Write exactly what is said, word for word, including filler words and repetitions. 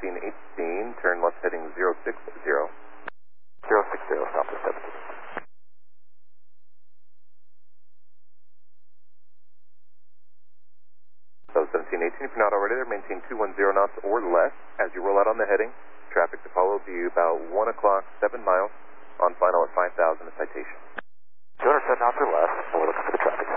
seventeen eighteen, turn left heading zero six zero. zero six zero, Southwest seventeen. So seventeen eighteen, if you're not already there, maintain two one zero knots or less as you roll out on the heading. Traffic to follow will be about one o'clock, seven miles, on final at five thousand, a citation. two hundred seven knots or less, and we're looking for the traffic.